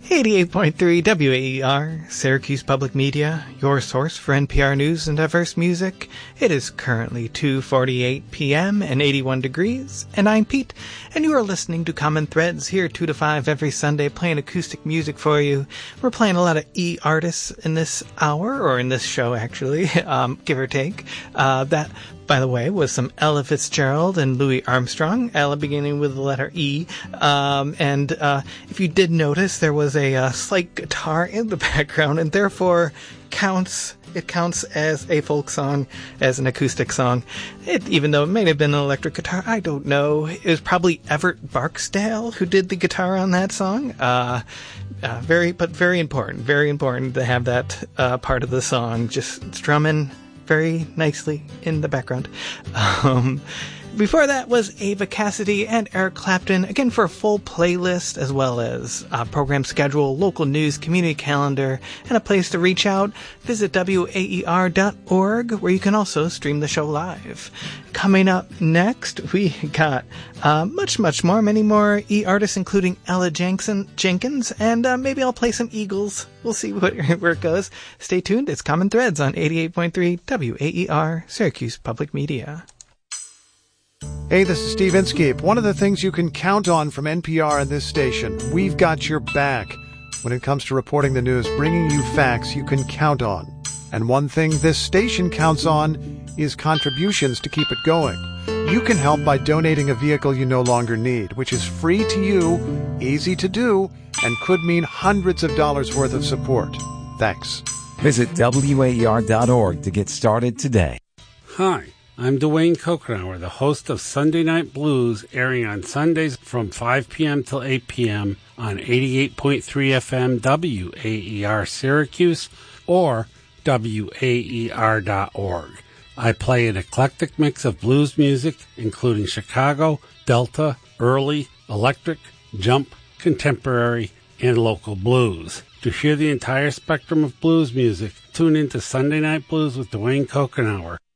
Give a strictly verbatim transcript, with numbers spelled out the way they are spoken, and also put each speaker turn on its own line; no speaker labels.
eighty-eight point three W A E R, Syracuse Public Media, your source for N P R news and diverse music. It is currently two forty-eight p.m. and eighty-one degrees, and I'm Pete, and you are listening to Common Threads here two to five every Sunday, playing acoustic music for you. We're playing a lot of E artists in this hour, or in this show actually, um, give or take. Uh, that, by the way, was some Ella Fitzgerald and Louis Armstrong, Ella beginning with the letter E. Um, and uh, if you did notice, there was a uh, slight guitar in the background, and therefore counts it counts as a folk song, as an acoustic song. It, even though it may have been an electric guitar, I don't know. It was probably Everett Barksdale who did the guitar on that song. Uh, uh, very, but very important, very important to have that uh, part of the song just strumming very nicely in the background. Um, before that was Ava Cassidy and Eric Clapton, again for a full playlist as well as a program schedule, local news, community calendar, and a place to reach out. Visit W A E R dot org, where you can also stream the show live. Coming up next, we got uh, much, much more, many more E artists, including Ella Jenkins, Jenkins and uh, maybe I'll play some Eagles. We'll see what, where it goes. Stay tuned. It's Common Threads on eighty-eight point three W A E R, Syracuse Public Media.
Hey, this is Steve Inskeep. One of the things you can count on from N P R and this station, we've got your back. When it comes to reporting the news, bringing you facts you can count on. And one thing this station counts on is contributions to keep it going. You can help by donating a vehicle you no longer need, which is free to you, easy to do, and could mean hundreds of dollars worth of support. Thanks.
Visit W A E R dot org to get started today.
Hi, I'm Dwayne Kokenauer, the host of Sunday Night Blues, airing on Sundays from five p.m. till eight p.m. on eighty-eight point three F M W A E R Syracuse or W A E R dot org. I play an eclectic mix of blues music, including Chicago, Delta, early, electric, jump, contemporary, and local blues. To hear the entire spectrum of blues music, tune into Sunday Night Blues with Dwayne Kokenauer,